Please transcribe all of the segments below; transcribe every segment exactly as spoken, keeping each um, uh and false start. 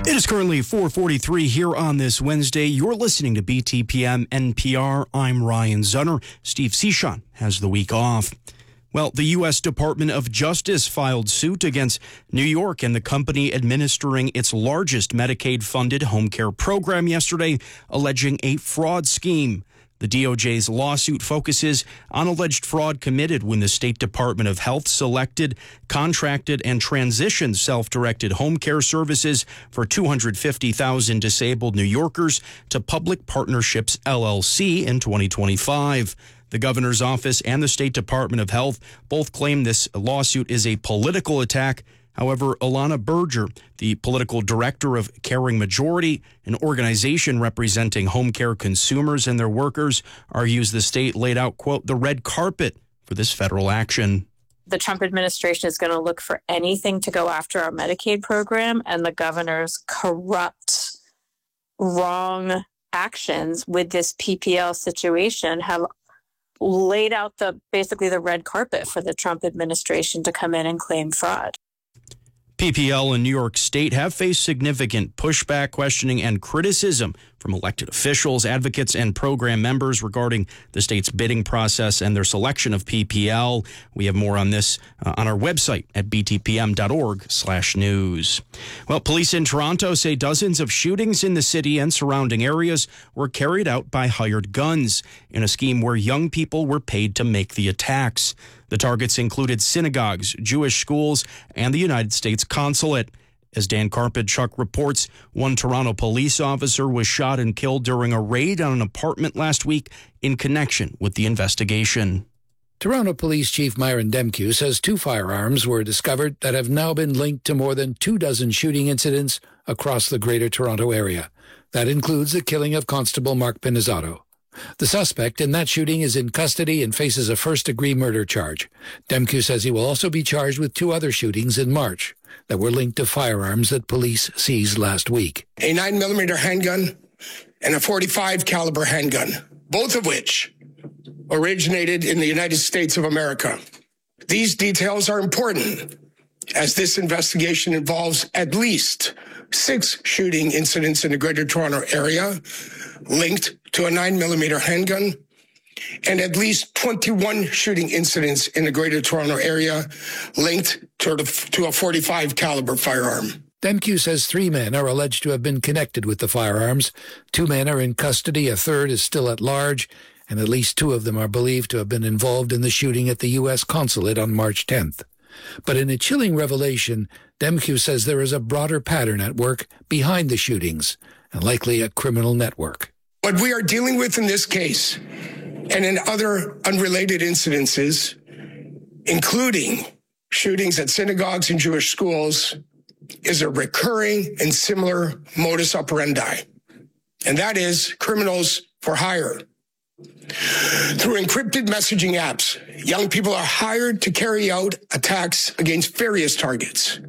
It is currently four forty-three here on this Wednesday. You're listening to B T P M N P R. I'm Ryan Zunner. Steve Cichon has the week off. Well, the U S Department of Justice filed suit against New York and the company administering its largest Medicaid-funded home care program yesterday, alleging a fraud scheme. The D O J's lawsuit focuses on alleged fraud committed when the State Department of Health selected, contracted, and transitioned self-directed home care services for two hundred fifty thousand disabled New Yorkers to Public Partnerships L L C in twenty twenty-five. The governor's office and the State Department of Health both claim this lawsuit is a political attack. However, Alana Berger, the political director of Caring Majority, an organization representing home care consumers and their workers, argues the state laid out, quote, the red carpet for this federal action. The Trump administration is going to look for anything to go after our Medicaid program, and the governor's corrupt, wrong actions with this P P L situation have laid out the basically the red carpet for the Trump administration to come in and claim fraud. P P L in New York State have faced significant pushback, questioning, and criticism from elected officials, advocates, and program members regarding the state's bidding process and their selection of P P L. We have more on this uh, on our website at b t p m dot org slash news. Well, police in Toronto say dozens of shootings in the city and surrounding areas were carried out by hired guns in a scheme where young people were paid to make the attacks. The targets included synagogues, Jewish schools, and the United States consulate. As Dan Karpinchuk reports, one Toronto police officer was shot and killed during a raid on an apartment last week in connection with the investigation. Toronto Police Chief Myron Demkiw says two firearms were discovered that have now been linked to more than two dozen shooting incidents across the Greater Toronto area. That includes the killing of Constable Mark Pinizzotto. The suspect in that shooting is in custody and faces a first-degree murder charge. Demkiw says he will also be charged with two other shootings in March that were linked to firearms that police seized last week. A nine millimeter handgun and a forty-five caliber handgun, both of which originated in the United States of America. These details are important, as this investigation involves at least six shooting incidents in the Greater Toronto area linked to a nine millimeter handgun, and at least twenty-one shooting incidents in the Greater Toronto area linked to, the, to a forty-five caliber firearm. Demkiw says three men are alleged to have been connected with the firearms. Two men are in custody, a third is still at large, and at least two of them are believed to have been involved in the shooting at the U S consulate on March tenth. But in a chilling revelation, Demkiw says there is a broader pattern at work behind the shootings, and likely a criminal network. What we are dealing with in this case, and in other unrelated incidences, including shootings at synagogues and Jewish schools, is a recurring and similar modus operandi, and that is criminals for hire. Through encrypted messaging apps, young people are hired to carry out attacks against various targets.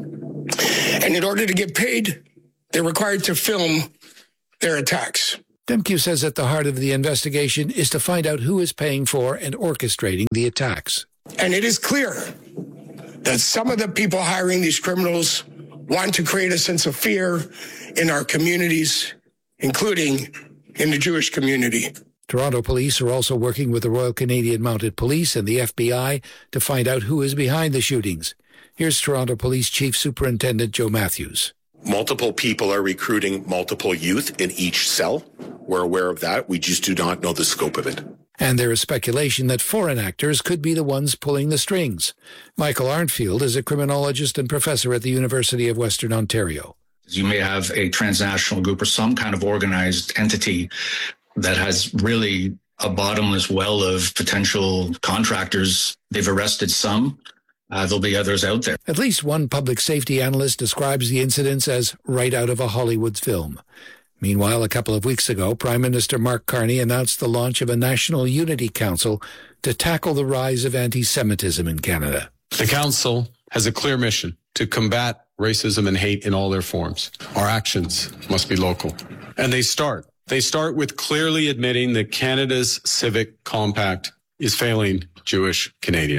And in order to get paid, they're required to film their attacks. Demkiw says at the heart of the investigation is to find out who is paying for and orchestrating the attacks. And it is clear that some of the people hiring these criminals want to create a sense of fear in our communities, including in the Jewish community. Toronto police are also working with the Royal Canadian Mounted Police and the F B I to find out who is behind the shootings. Here's Toronto Police Chief Superintendent Joe Matthews. Multiple people are recruiting multiple youth in each cell. We're aware of that. We just do not know the scope of it. And there is speculation that foreign actors could be the ones pulling the strings. Michael Arnfield is a criminologist and professor at the University of Western Ontario. You may have a transnational group or some kind of organized entity that has really a bottomless well of potential contractors. They've arrested some. Uh, there'll be others out there. At least one public safety analyst describes the incidents as right out of a Hollywood film. Meanwhile, a couple of weeks ago, Prime Minister Mark Carney announced the launch of a National Unity Council to tackle the rise of anti-Semitism in Canada. The Council has a clear mission to combat racism and hate in all their forms. Our actions must be local. And they start. They start with clearly admitting that Canada's civic compact is failing Jewish Canadians.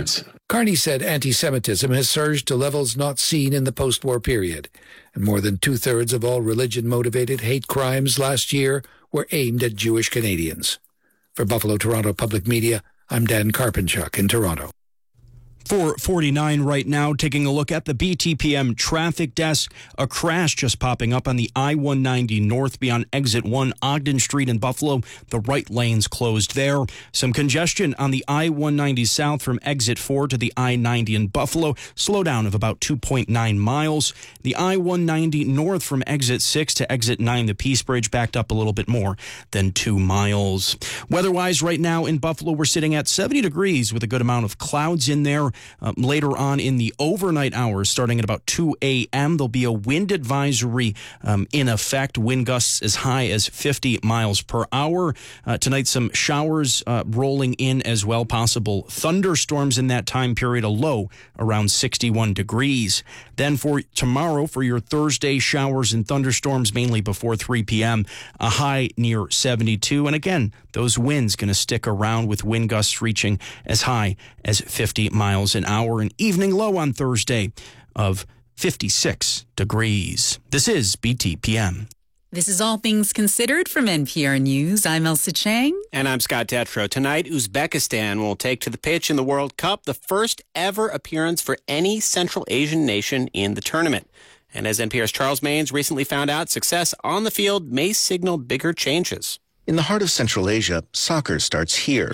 Carney said anti-Semitism has surged to levels not seen in the post-war period, and more than two-thirds of all religion-motivated hate crimes last year were aimed at Jewish Canadians. For Buffalo Toronto Public Media, I'm Dan Karpenchuk in Toronto. four forty-nine right now, taking a look at the B T P M traffic desk. A crash just popping up on the I one ninety north beyond exit one, Ogden Street in Buffalo. The right lane's closed there. Some congestion on the I one ninety south from exit four to the I ninety in Buffalo. Slowdown of about two point nine miles. The I one ninety north from exit six to exit nine, the Peace Bridge, backed up a little bit more than two miles. Weather-wise, right now in Buffalo, we're sitting at seventy degrees with a good amount of clouds in there. Um, later on in the overnight hours, starting at about two a.m., there'll be a wind advisory um, in effect. Wind gusts as high as fifty miles per hour. Uh, tonight, some showers uh, rolling in as well. Possible thunderstorms in that time period, a low around sixty-one degrees. Then for tomorrow, for your Thursday, showers and thunderstorms mainly before three p.m., a high near seventy-two. And again, those winds going to stick around with wind gusts reaching as high as fifty miles an hour. An evening low on Thursday of fifty-six degrees. This is B T P M. This is All Things Considered from N P R News. I'm Elsa Chang. And I'm Scott Tetro. Tonight, Uzbekistan will take to the pitch in the World Cup, the first ever appearance for any Central Asian nation in the tournament. And as N P R's Charles Maines recently found out, success on the field may signal bigger changes. In the heart of Central Asia, soccer starts here.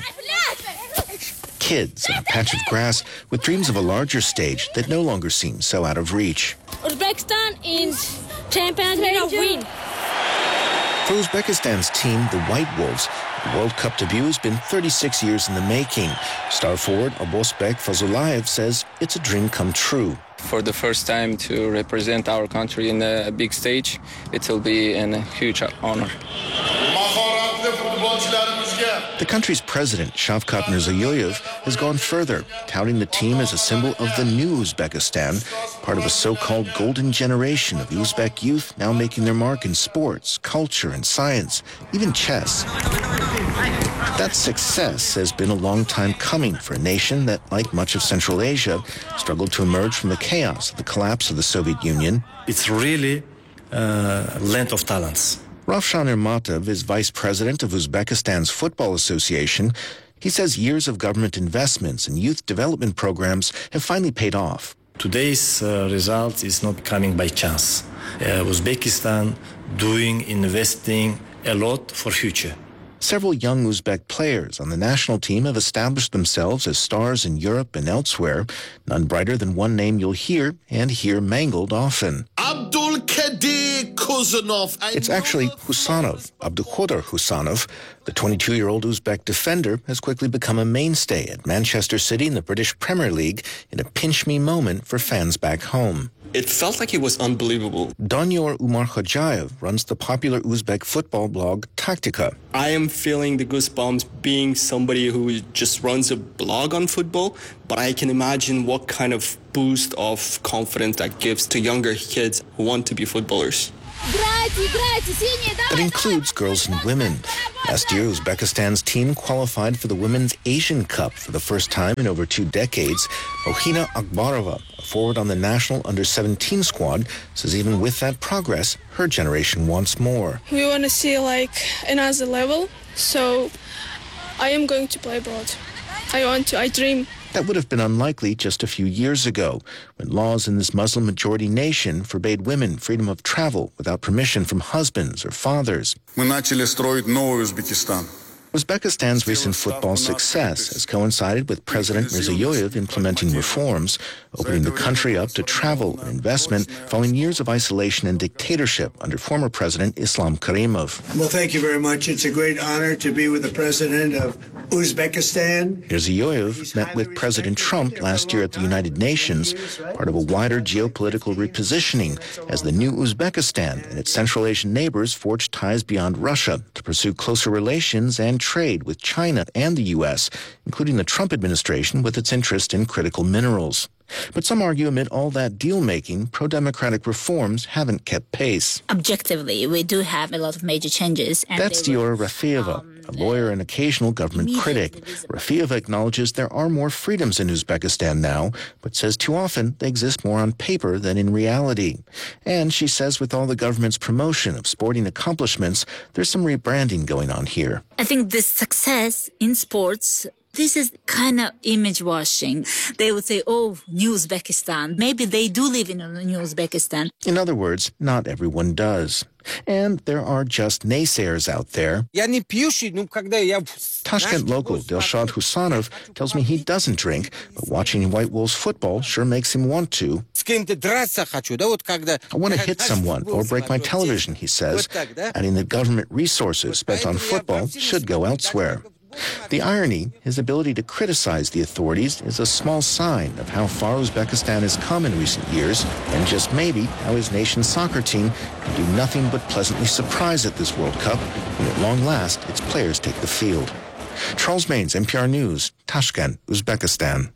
Kids on a patch of grass with dreams of a larger stage that no longer seems so out of reach. Uzbekistan is champions to win. For Uzbekistan's team, the White Wolves, the World Cup debut has been thirty-six years in the making. Star forward Abosbek Fazulayev says it's a dream come true. For the first time to represent our country in a big stage, it will be a huge honor. The country's president, Shavkat Mirziyoyev, has gone further, touting the team as a symbol of the new Uzbekistan, part of a so-called golden generation of Uzbek youth now making their mark in sports, culture, and science, even chess. That success has been a long time coming for a nation that, like much of Central Asia, struggled to emerge from the chaos of the collapse of the Soviet Union. It's really a land of talents. Ravshan Ermatov is vice president of Uzbekistan's Football Association. He says years of government investments and youth development programs have finally paid off. Today's uh, result is not coming by chance. Uh, Uzbekistan doing, investing a lot for future. Several young Uzbek players on the national team have established themselves as stars in Europe and elsewhere, none brighter than one name you'll hear and hear mangled often. Abdul Kadir Khuzanov. It's actually Husanov, Abdulkadir Husanov. The twenty-two-year-old Uzbek defender has quickly become a mainstay at Manchester City in the British Premier League in a pinch-me moment for fans back home. It felt like it was unbelievable. Danyor Umarkhojayev runs the popular Uzbek football blog Taktika. I am feeling the goosebumps being somebody who just runs a blog on football, but I can imagine what kind of boost of confidence that gives to younger kids who want to be footballers. That includes girls and women. Last year, Uzbekistan's team qualified for the Women's Asian Cup for the first time in over two decades. Mohina Akbarova, a forward on the national under seventeen squad, says even with that progress, her generation wants more. We want to see like another level, so I am going to play abroad. I want to, I dream. That would have been unlikely just a few years ago, when laws in this Muslim-majority nation forbade women freedom of travel without permission from husbands or fathers. Uzbekistan's recent football success has coincided with President Mirziyoyev implementing reforms, opening the country up to travel and investment following years of isolation and dictatorship under former President Islam Karimov. Well, thank you very much. It's a great honor to be with the president of Uzbekistan. Mirziyoyev met with President Trump last year at the United Nations, part of a wider geopolitical repositioning as the new Uzbekistan and its Central Asian neighbors forged ties beyond Russia to pursue closer relations and trade with China and the U S, including the Trump administration with its interest in critical minerals. But some argue amid all that deal-making, pro-democratic reforms haven't kept pace. Objectively, we do have a lot of major changes. And That's Diora Rafeeva, a lawyer and occasional government critic. Rafieva acknowledges there are more freedoms in Uzbekistan now, but says too often they exist more on paper than in reality. And she says with all the government's promotion of sporting accomplishments, there's some rebranding going on here. I think this success in sports, this is kind of image washing. They would say, oh, New Uzbekistan. Maybe they do live in New Uzbekistan. In other words, not everyone does. And there are just naysayers out there. Tashkent local Dilshad Husanov tells me he doesn't drink, but watching White Wolves football sure makes him want to. I want to hit someone or break my television, he says, adding that government resources spent on football should go elsewhere. The irony, his ability to criticize the authorities is a small sign of how far Uzbekistan has come in recent years, and just maybe how his nation's soccer team can do nothing but pleasantly surprise at this World Cup when at long last its players take the field. Charles Maines, N P R News, Tashkent, Uzbekistan.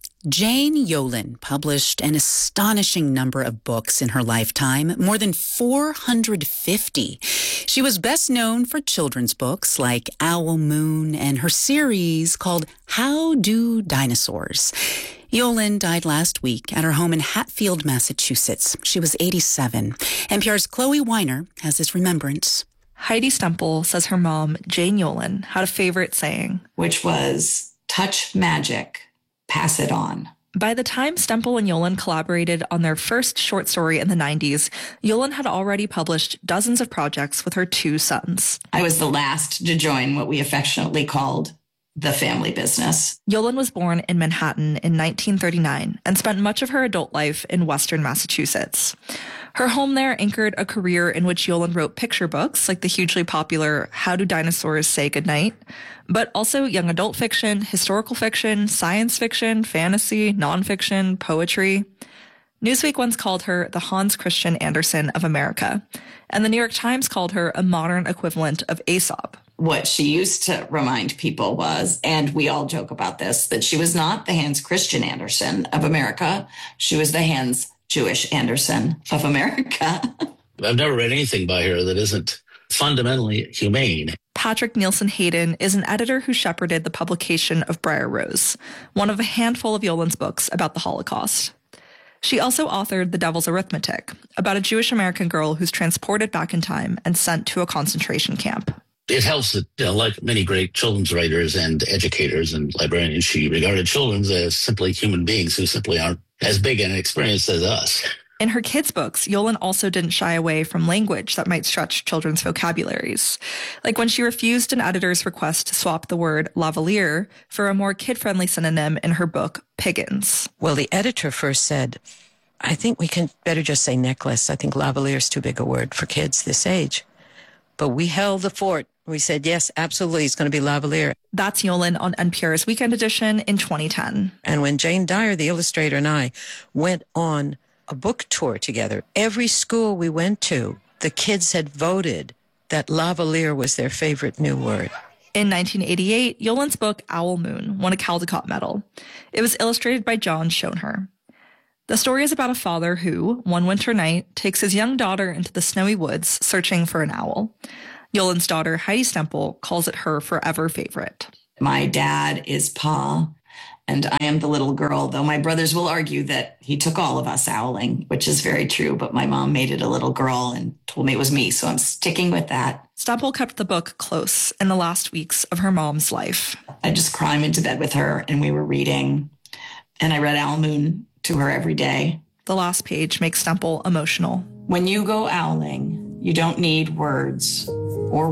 Jane Yolen published an astonishing number of books in her lifetime, more than four hundred fifty. She was best known for children's books like Owl Moon and her series called How Do Dinosaurs? Yolen died last week at her home in Hatfield, Massachusetts. She was eighty-seven. N P R's Chloe Weiner has this remembrance. Heidi Stemple says her mom, Jane Yolen, had a favorite saying, which was, touch magic, pass it on. By the time Stemple and Yolen collaborated on their first short story in the nineties, Yolen had already published dozens of projects with her two sons. I was the last to join what we affectionately called the family business. Yolen was born in Manhattan in nineteen thirty-nine and spent much of her adult life in Western Massachusetts. Her home there anchored a career in which Yolen wrote picture books like the hugely popular How Do Dinosaurs Say Goodnight, but also young adult fiction, historical fiction, science fiction, fantasy, nonfiction, poetry. Newsweek once called her the Hans Christian Andersen of America, and the New York Times called her a modern equivalent of Aesop. What she used to remind people was, and we all joke about this, that she was not the Hans Christian Andersen of America. She was the Hans Jewish Andersen of America. I've never read anything by her that isn't fundamentally humane. Patrick Nielsen Hayden is an editor who shepherded the publication of Briar Rose, one of a handful of Yolen's books about the Holocaust. She also authored The Devil's Arithmetic, about a Jewish American girl who's transported back in time and sent to a concentration camp. It helps that, you know, like many great children's writers and educators and librarians, she regarded children as simply human beings who simply aren't as big and experienced as us. In her kids' books, Yolen also didn't shy away from language that might stretch children's vocabularies. Like when she refused an editor's request to swap the word lavalier for a more kid-friendly synonym in her book, Piggins. Well, the editor first said, I think we can better just say necklace. I think lavalier is too big a word for kids this age. But we held the fort. We said, yes, absolutely, it's going to be lavalier. That's Yolen on N P R's Weekend Edition in twenty ten. And when Jane Dyer, the illustrator, and I went on a book tour together, every school we went to, the kids had voted that lavalier was their favorite new word. In nineteen eighty-eight, Yolen's book Owl Moon won a Caldecott Medal. It was illustrated by John Schoenherr. The story is about a father who, one winter night, takes his young daughter into the snowy woods searching for an owl. Yolen's daughter, Heidi Stemple, calls it her forever favorite. My dad is Pa, and I am the little girl, though my brothers will argue that he took all of us owling, which is very true, but my mom made it a little girl and told me it was me, so I'm sticking with that. Stemple kept the book close in the last weeks of her mom's life. I just climb into bed with her, and we were reading, and I read Owl Moon to her every day. The last page makes Stemple emotional. When you go owling, you don't need words or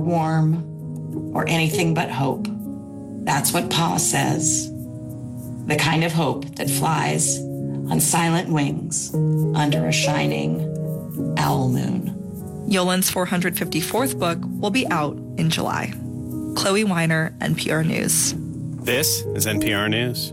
warm or anything but hope. That's what Pa says. The kind of hope that flies on silent wings under a shining owl moon. Yolen's four hundred fifty-fourth book will be out in July. Chloe Weiner, N P R News. This is N P R News.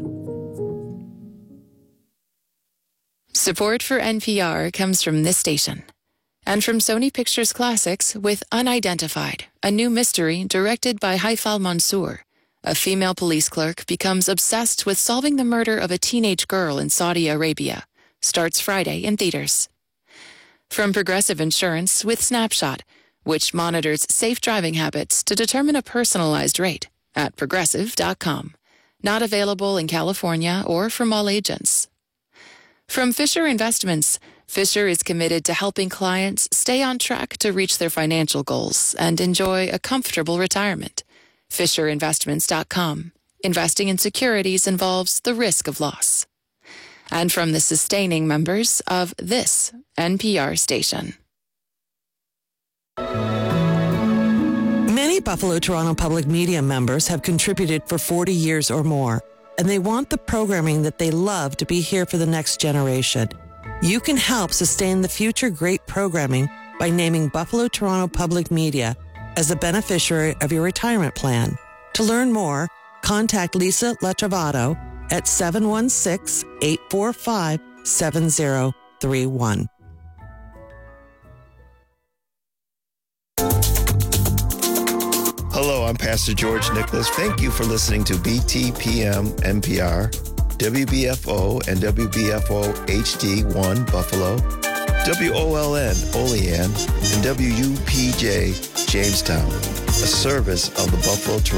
Support for N P R comes from this station and from Sony Pictures Classics with Unidentified, a new mystery directed by Haifal Mansour. A female police clerk becomes obsessed with solving the murder of a teenage girl in Saudi Arabia. Starts Friday in theaters. From Progressive Insurance with Snapshot, which monitors safe driving habits to determine a personalized rate at progressive dot com. Not available in California or from all agents. From Fisher Investments, Fisher is committed to helping clients stay on track to reach their financial goals and enjoy a comfortable retirement. Fisher Investments dot com. Investing in securities involves the risk of loss. And from the sustaining members of this N P R station. Many Buffalo Toronto Public Media members have contributed for forty years or more, and they want the programming that they love to be here for the next generation. You can help sustain the future great programming by naming Buffalo Toronto Public Media as a beneficiary of your retirement plan. To learn more, contact Lisa Latrovato at seven one six, eight four five, seven zero three one. Hello, I'm Pastor George Nicholas. Thank you for listening to B T P M N P R, W B F O and W B F O H D one Buffalo, W O L N Olean, and W U P J Jamestown, a service of the Buffalo Toronto